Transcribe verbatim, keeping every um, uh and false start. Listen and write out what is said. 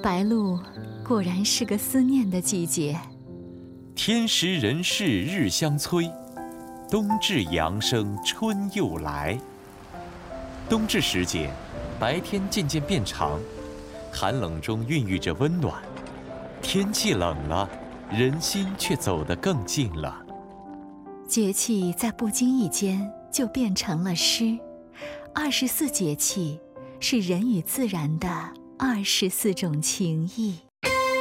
白露果然是个思念的季节。 天时人事日相催，冬至阳生春又来。冬至时节，白天渐渐变长，寒冷中孕育着温暖。天气冷了，人心却走得更近了。 节气在不经意间就变成了诗。二十四节气是人与自然的二十四种情谊。